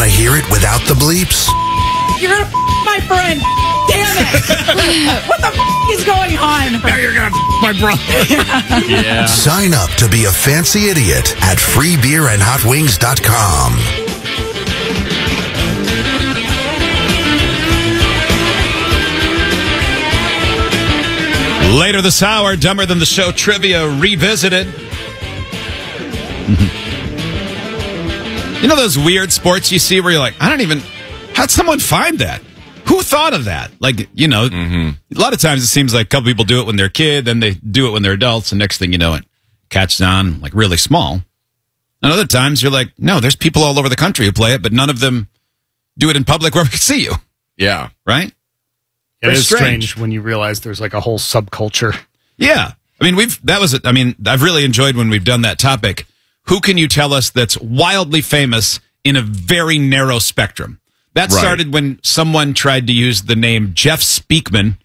to hear it without the bleeps? You're gonna my friend. Damn it. What the is going on? Now you're going to my brother. Yeah. Sign up to be a fancy idiot at freebeerandhotwings.com. Later this hour, Dumber Than the Show Trivia Revisited. You know those weird sports you see where you're like, how'd someone find that? Who thought of that? Like, you know, a lot of times it seems like a couple people do it when they're a kid, then they do it when they're adults, and next thing you know, it catches on like really small. And other times you're like, no, there's people all over the country who play it, but none of them do it in public where we can see you. Yeah. Right? It is strange when you realize there's like a whole subculture. Yeah. I mean, I've really enjoyed when we've done that topic. Who can you tell us that's wildly famous in a very narrow spectrum? That started when someone tried to use the name Jeff Speakman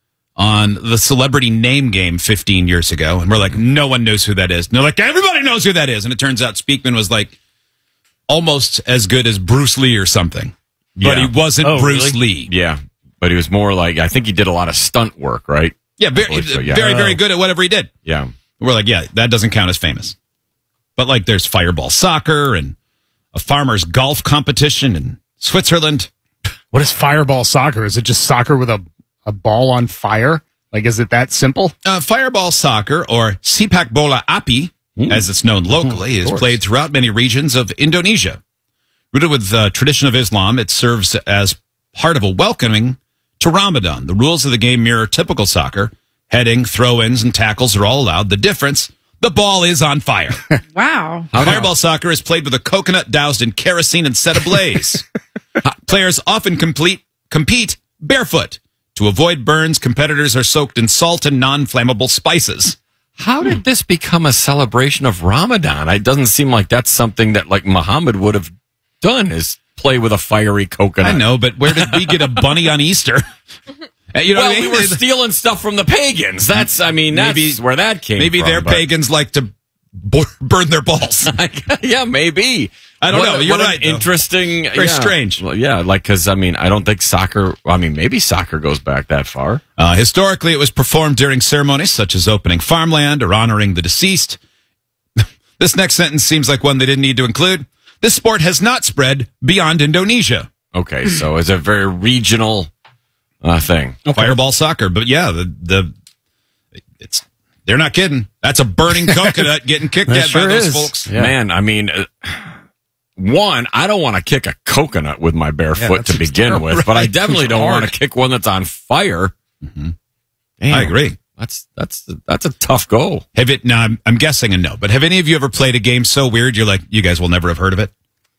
on the celebrity name game 15 years ago. And we're like, no one knows who that is. And they're like, everybody knows who that is. And it turns out Speakman was like almost as good as Bruce Lee or something. But he wasn't Bruce Lee. Yeah. But he was more like, I think he did a lot of stunt work, right? Yeah, very, very good at whatever he did. Yeah. We're like, yeah, that doesn't count as famous. But like there's fireball soccer and a farmer's golf competition in Switzerland. What is fireball soccer? Is it just soccer with a ball on fire? Like, is it that simple? Fireball soccer, or sepak bola api, as it's known locally, is played throughout many regions of Indonesia. Rooted with the tradition of Islam, it serves as part of a welcoming to Ramadan. The rules of the game mirror typical soccer. Heading, throw-ins, and tackles are all allowed. The difference, the ball is on fire. Wow. Fireball soccer is played with a coconut doused in kerosene and set ablaze. Players often compete barefoot. To avoid burns, competitors are soaked in salt and non-flammable spices. How did this become a celebration of Ramadan? It doesn't seem like that's something that like Muhammad would have done, is play with a fiery coconut. I know, but where did we get a bunny on Easter? You know what I mean? We were stealing stuff from the pagans. That's where that came from. Maybe their pagans like to burn their balls. Yeah, maybe. I don't know. You're right. Interesting. Very strange. Well, yeah, because, I don't think soccer, maybe soccer goes back that far. Historically, it was performed during ceremonies such as opening farmland or honoring the deceased. This next sentence seems like one they didn't need to include. This sport has not spread beyond Indonesia. Okay, so it's a very regional thing. Okay. Fireball soccer. But yeah, they're not kidding. That's a burning coconut getting kicked at by those folks. Yeah. Man, one, I don't want to kick a coconut with my bare foot to begin with, but I definitely don't want to kick one that's on fire. Mm-hmm. I agree. That's a tough go. I'm guessing a no, but have any of you ever played a game so weird you're like, you guys will never have heard of it?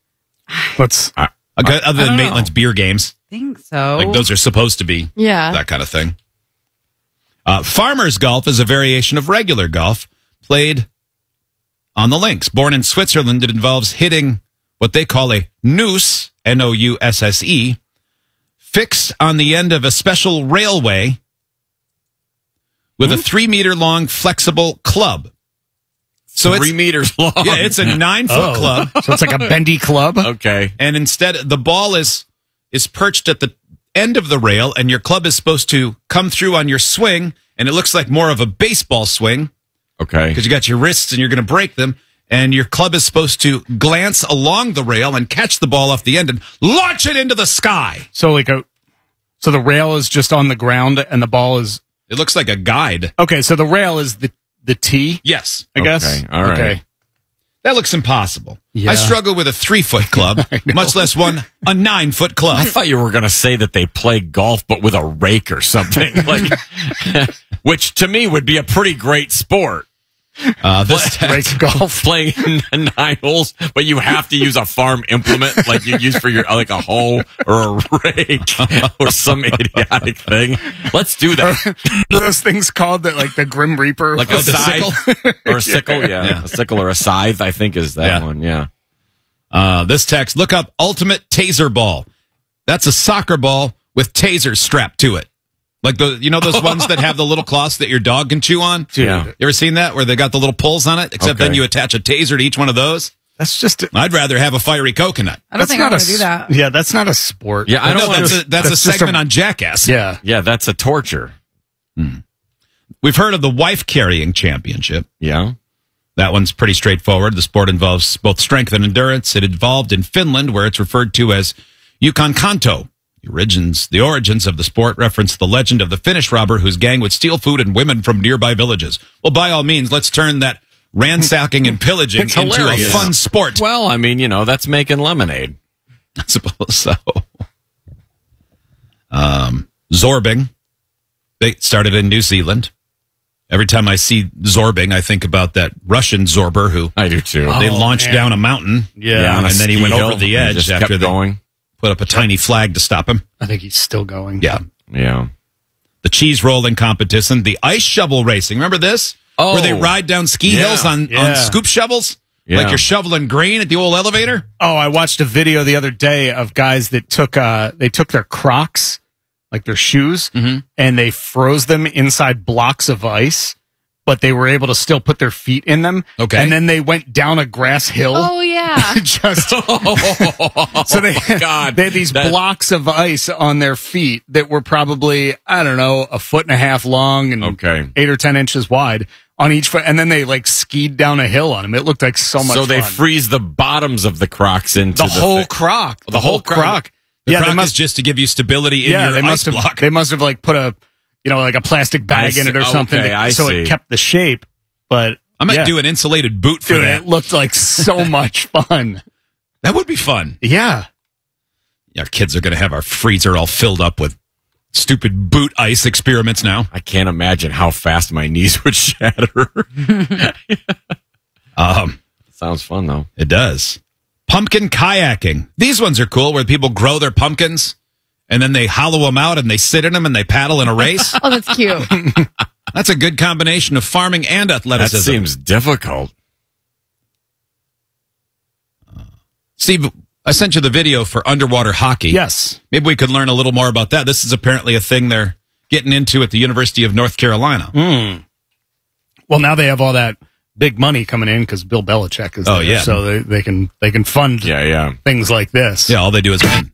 Other than Maitland's beer games. I think so. Like those are supposed to be that kind of thing. Farmer's golf is a variation of regular golf played on the links. Born in Switzerland, it involves hitting what they call a noose, Nousse, fixed on the end of a special railway with a 3-meter-long flexible club. So 3 meters long. Yeah, it's a 9-foot club. So it's like a bendy club? Okay. And instead, the ball is perched at the end of the rail, and your club is supposed to come through on your swing, and it looks like more of a baseball swing. Okay. Because you got your wrists, and you're going to break them, and your club is supposed to glance along the rail and catch the ball off the end and launch it into the sky. So so the rail is just on the ground, and the ball is... It looks like a guide. Okay, so the rail is the tee? Yes. I guess? Okay, all right. Okay. That looks impossible. Yeah. I struggle with a 3-foot club, much less a 9-foot club. I thought you were going to say that they play golf, but with a rake or something, which to me would be a pretty great sport. This rake golf, playing 9 holes, but you have to use a farm implement like you use for your like a hoe or a rake or some idiotic thing. Let's do that. Those things called the Grim Reaper, like a scythe or a sickle, yeah, a sickle or a scythe. I think is that one, yeah. This text: look up Ultimate Taser Ball. That's a soccer ball with tasers strapped to it. Like those ones that have the little cloths that your dog can chew on? Yeah. You ever seen that where they got the little pulls on it? Except then you attach a taser to each one of those. That's just. I'd rather have a fiery coconut. I don't think I want to do that. Yeah, that's not a sport. Yeah, I don't No, want that's to. that's a just segment on Jackass. Yeah. Yeah, that's a torture. We've heard of the wife carrying championship. Yeah. That one's pretty straightforward. The sport involves both strength and endurance. It evolved in Finland, where it's referred to as Yukon Kanto. The origins of the sport reference the legend of the Finnish robber whose gang would steal food and women from nearby villages. Well, by all means, let's turn that ransacking and pillaging It's into a hilarious. fun sport. Well, I mean, that's making lemonade. I suppose so. Zorbing. They started in New Zealand. Every time I see Zorbing, I think about that Russian Zorber who I do too. they launched man. down a mountain. Yeah, on a and then he ski went hill over the and edge just after kept they going. put up a tiny flag to stop him. I think he's still going. Yeah. Yeah. The cheese rolling competition, the ice shovel racing. Remember this? Oh. Where they ride down ski Yeah. hills on Yeah. scoop shovels? Yeah. Like you're shoveling grain at the old elevator? Oh, I watched a video the other day of guys that took their Crocs, like their shoes, and they froze them inside blocks of ice, but they were able to still put their feet in them. Okay. And then they went down a grass hill. Oh, yeah. Just so they God. they had these blocks of ice on their feet that were probably, I don't know, 1.5 feet long and Okay. 8 or 10 inches wide on each foot, and then they like skied down a hill on them. It looked like so much So they fun. freeze the bottoms of the Crocs into the whole thi- Croc. The whole Croc. The Yeah, they crock must is just to give you stability in your they ice must have. block. They must have like put a, like a plastic bag in it or see. something, Okay, I so see. it kept the shape. But I might yeah. do an insulated boot for Dude, that. it looked like so much fun. That would be fun. Yeah, Our kids are going to have our freezer all filled up with stupid boot ice experiments now. I can't imagine how fast my knees would shatter. Sounds fun though. It does. Pumpkin kayaking. These ones are cool where people grow their pumpkins and then they hollow them out and they sit in them and they paddle in a race. Oh, that's cute. That's a good combination of farming and That athleticism. seems difficult. Steve, I sent you the video for underwater hockey. yes. Maybe we could learn a little more about that. This is apparently a thing they're getting into at the University of North Carolina. Well, now they have all that big money coming in because Bill Belichick is there, Oh, yeah. so they can fund Yeah. things like this. Yeah, all they do is win.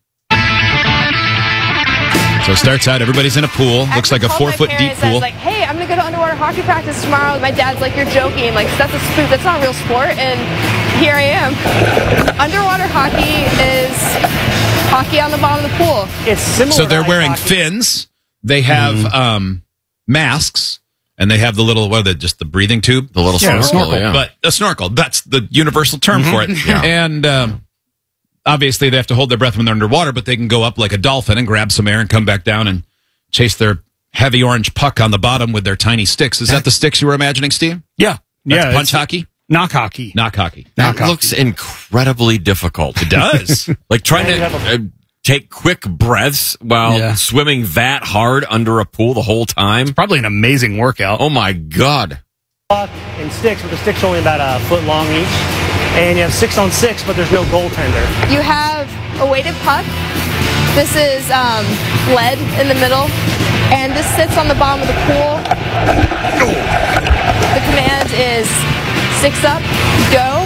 So it starts out, everybody's in a pool. Looks like a 4-foot deep pool. I was like, hey, I'm going to go to underwater hockey practice tomorrow. My dad's like, you're joking. Like, that's a spook. That's not a real sport. And here I am. Underwater hockey is hockey on the bottom of the pool. It's similar. So they're to wearing ice hockey. fins. They have masks, and they have the little, just the breathing tube? The little Yeah, snorkel. snorkel. Yeah. But a snorkel. That's the universal term for it. Yeah. And obviously they have to hold their breath when they're underwater, but they can go up like a dolphin and grab some air and come back down and chase their heavy orange puck on the bottom with their tiny sticks. Is that the sticks you were imagining, Steve? yeah, That's yeah. punch it's hockey? knock hockey. Knock hockey. that Knock hockey. looks incredibly difficult. It does. Like trying to take quick breaths while Yeah. swimming that hard under a pool the whole time. Probably an amazing workout. Oh my God. Puck and sticks, but the stick's only about a foot long each. And you have 6-on-6, but there's no goaltender. You have a weighted puck. This is lead in the middle. And this sits on the bottom of the pool. The command is 6 up, go.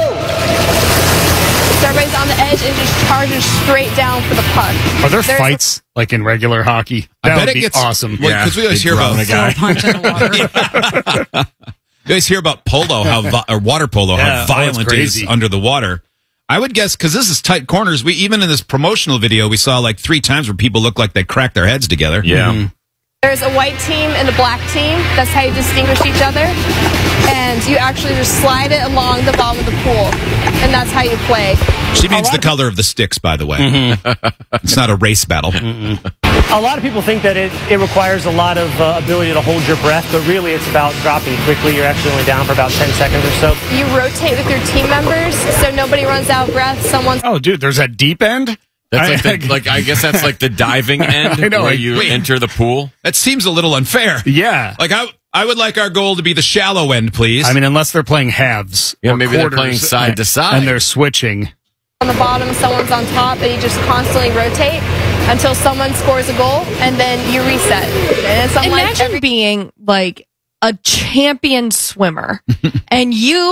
So everybody's on the edge and just charges straight down for the puck. Are there There's- fights like in regular hockey? I That bet would it be gets awesome. because we always hear about Punch in the water. You guys hear about polo, or water polo, Yeah, how it's violent it is crazy. under the water. I would guess, because this is tight corners, even in this promotional video, we saw like 3 times where people look like they cracked their heads together. Yeah. There's a white team and a black team. That's how you distinguish each other. And you actually just slide it along the bottom of the pool. And that's how you play. She means the color of the sticks, by the way. It's not a race battle. A lot of people think that it requires a lot of ability to hold your breath, but really it's about dropping quickly. You're actually only down for about 10 seconds or so. You rotate with your team members so nobody runs out of breath. Someone's Oh, dude, there's that deep end. That's I guess that's like the diving end I know, where like, you wait. enter the pool. That seems a little unfair. Yeah. Like, I would like our goal to be the shallow end, please. I mean, unless they're playing halves. Yeah, or maybe they're quarters playing side to side. And they're switching. on the bottom, someone's on top, and you just constantly rotate until someone scores a goal, and then you reset. And it's unlike Imagine being like a champion swimmer and you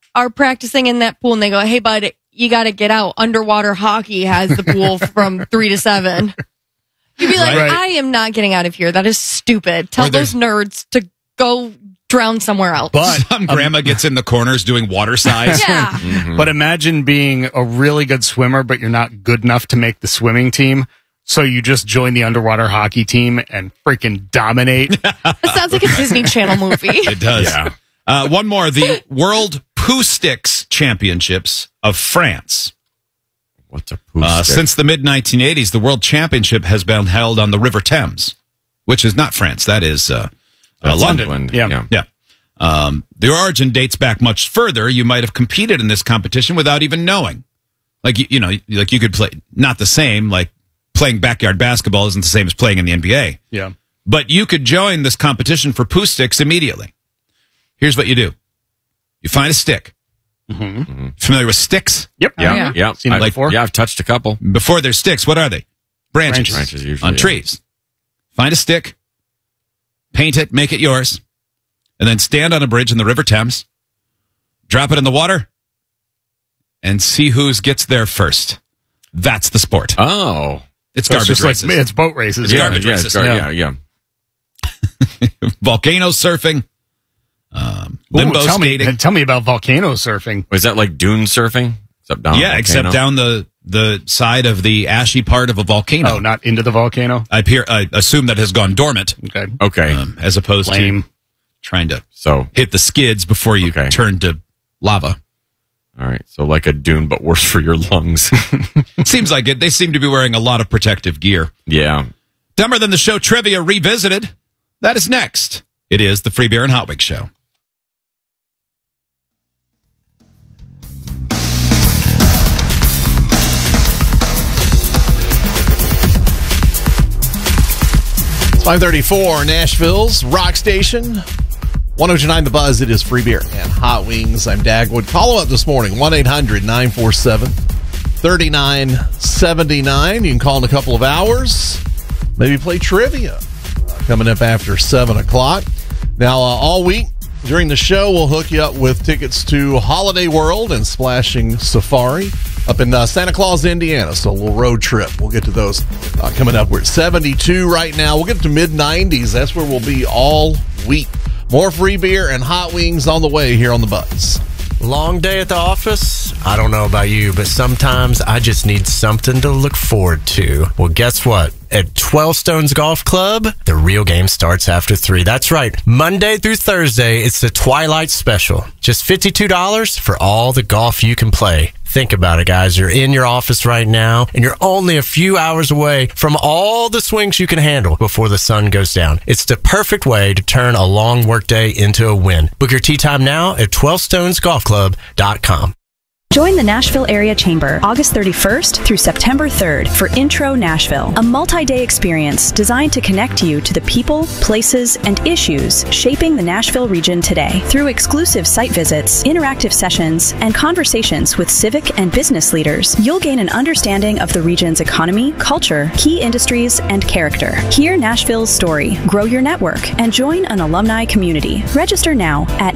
are practicing in that pool and they go, hey, bud, you got to get out. Underwater hockey has the pool from 3 to 7. You'd be like, Right. I am not getting out of here. That is stupid. Tell those nerds to go drown somewhere else. But Some grandma gets in the corners doing water size. yeah. But imagine being a really good swimmer, but you're not good enough to make the swimming team. So you just join the underwater hockey team and freaking dominate. That sounds like a Disney Channel movie. It does. Yeah. One more. The World Poo Sticks Championships of France. What's a poo stick? Since the mid-1980s, the World Championship has been held on the River Thames, which is not France. That is That's London. England. Yeah. Yeah. The origin dates back much further. You might have competed in this competition without even knowing. Like, you know, like you could play, not the same, like playing backyard basketball isn't the same as playing in the NBA. Yeah. But you could join this competition for poo sticks immediately. Here's what you do. You find a stick. Familiar with sticks? Yep. Yeah. Yeah. Seen it before? Yeah, I've touched a couple. Before they're sticks, what are they? Branches. Branches usually, on yeah. trees. Find a stick, paint it, make it yours, and then stand on a bridge in the River Thames, drop it in the water, and see who gets there first. That's the sport. Oh. It's So it's garbage just races. like it's boat races. Yeah. garbage races. Yeah. Volcano surfing, limbo skating. Tell me about volcano surfing. Was that like dune surfing? Except down Yeah, a except volcano? down the side of the ashy part of a volcano. Oh, not into the volcano? I assume that has gone dormant. Okay. Okay. As opposed Lame. to trying to So, hit the skids before you Okay. turn to lava. all right. So like a dune, but worse for your lungs. Seems like it. They seem to be wearing a lot of protective gear. Yeah. Dumber Than the Show Trivia Revisited. That is next. It is the Free Beer and Hot Wings Show. It's 5:34, Nashville's Rock Station. 1029 The Buzz. It is Free Beer and Hot Wings. I'm Dagwood. Call up this morning, 1-800-947-3979. You can call in a couple of hours. Maybe play trivia coming up after 7 o'clock. Now, all week during the show, we'll hook you up with tickets to Holiday World and Splashing Safari up in Santa Claus, Indiana. So a little road trip. We'll get to those coming up. We're at 72 right now. We'll get to mid-90s. That's where we'll be all week. More Free Beer and Hot Wings on the way here on The Buzz. Long day at the office? I don't know about you, but sometimes I just need something to look forward to. Well, guess what? At 12 Stones Golf Club, the real game starts after 3. That's right. Monday through Thursday, it's the Twilight Special. Just $52 for all the golf you can play. Think about it, guys. You're in your office right now, and you're only a few hours away from all the swings you can handle before the sun goes down. It's the perfect way to turn a long workday into a win. Book your tee time now at 12stonesgolfclub.com. Join the Nashville Area Chamber August 31st through September 3rd for Intro Nashville, a multi-day experience designed to connect you to the people, places, and issues shaping the Nashville region today. Through exclusive site visits, interactive sessions, and conversations with civic and business leaders, you'll gain an understanding of the region's economy, culture, key industries, and character. Hear Nashville's story, grow your network, and join an alumni community. Register now at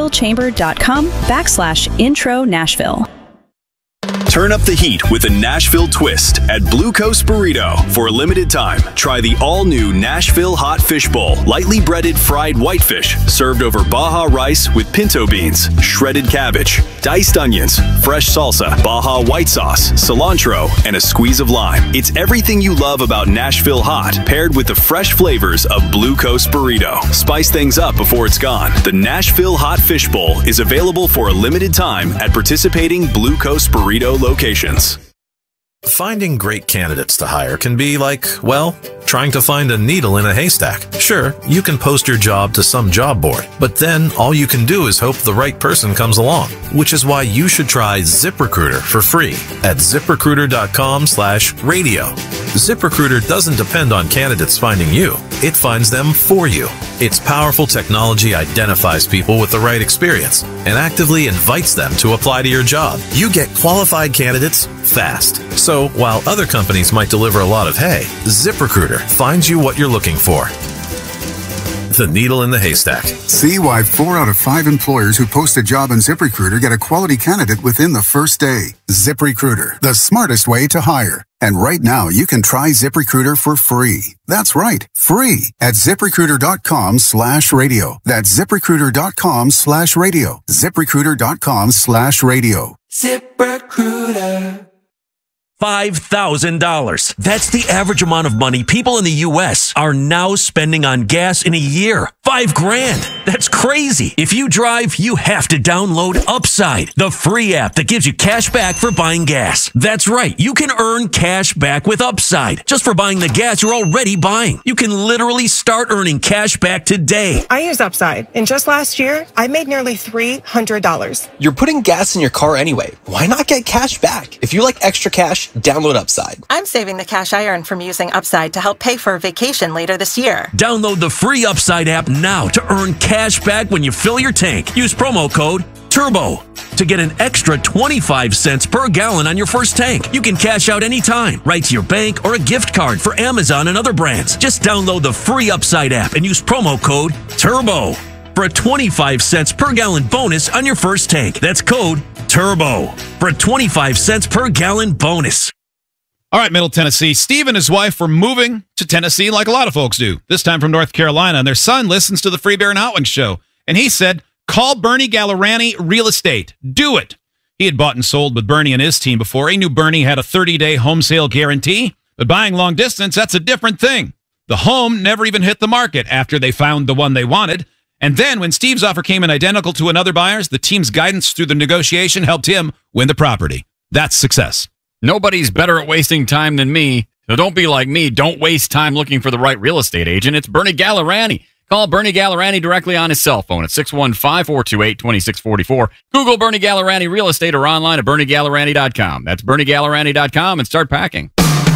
nashvillechamber.com/Intro Nashville. Turn up the heat with a Nashville twist at Blue Coast Burrito. For a limited time, try the all-new Nashville Hot Fish Bowl. Lightly breaded fried whitefish served over Baja rice with pinto beans, shredded cabbage, diced onions, fresh salsa, Baja white sauce, cilantro, and a squeeze of lime. It's everything you love about Nashville Hot, paired with the fresh flavors of Blue Coast Burrito. Spice things up before it's gone. The Nashville Hot Fish Bowl is available for a limited time at participating Blue Coast Burrito locations. Finding great candidates to hire can be like, well, trying to find a needle in a haystack. Sure, you can post your job to some job board, but then all you can do is hope the right person comes along, which is why you should try ZipRecruiter for free at ZipRecruiter.com/radio. ZipRecruiter doesn't depend on candidates finding you. It finds them for you. Its powerful technology identifies people with the right experience and actively invites them to apply to your job. You get qualified candidates fast. So while other companies might deliver a lot of hay, ZipRecruiter finds you what you're looking for. the needle in the haystack. See why 4 out of 5 employers who post a job on ZipRecruiter get a quality candidate within the first day. ZipRecruiter, the smartest way to hire. And right now, you can try ZipRecruiter for free. That's right, free at ZipRecruiter.com/radio. That's ZipRecruiter.com/radio. ZipRecruiter.com/radio. ZipRecruiter. $5,000. That's the average amount of money people in the U.S. are now spending on gas in a year. $5,000. That's crazy. If you drive, you have to download Upside, the free app that gives you cash back for buying gas. That's right. You can earn cash back with Upside just for buying the gas you're already buying. You can literally start earning cash back today. I use Upside, and just last year, I made nearly $300. You're putting gas in your car anyway. Why not get cash back? If you like extra cash, download Upside. I'm saving the cash I earn from using Upside to help pay for a vacation later this year. Download the free Upside app now to earn cash back when you fill your tank. Use promo code TURBO to get an extra 25 cents per gallon on your first tank. You can cash out anytime, right to your bank or a gift card for Amazon and other brands. Just download the free Upside app and use promo code TURBO for a 25 cents per gallon bonus on your first tank. That's code TURBO for a 25 cents per gallon bonus. All right, Middle Tennessee. Steve and his wife were moving to Tennessee like a lot of folks do, this time from North Carolina, and their son listens to the Free Beer and Hot Wings show. And he said, call Bernie Gallerani Real Estate. Do it. He had bought and sold with Bernie and his team before. He knew Bernie had a 30-day home sale guarantee, but buying long distance, that's a different thing. The home never even hit the market after they found the one they wanted. And then when Steve's offer came in identical to another buyer's, the team's guidance through the negotiation helped him win the property. That's success. Nobody's better at wasting time than me. So don't be like me. Don't waste time looking for the right real estate agent. It's Bernie Gallerani. Call Bernie Gallerani directly on his cell phone at 615-428-2644. Google Bernie Gallerani Real Estate or online at BernieGallerani.com. That's BernieGallerani.com and start packing.